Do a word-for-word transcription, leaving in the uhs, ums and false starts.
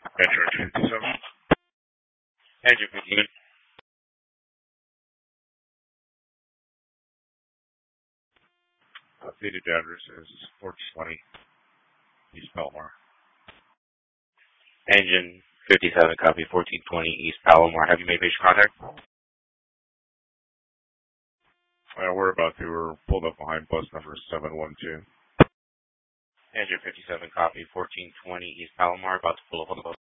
Metro two fifty-seven. Engine fifty-seven. Updated address is four twenty East Palomar. Engine fifty-seven, copy fourteen twenty East Palomar. Have you made patient contact? Uh, we're about to. We're pulled up behind bus number seven one two. Engine fifty-seven, copy fourteen twenty East Palomar. About to pull up on the bus.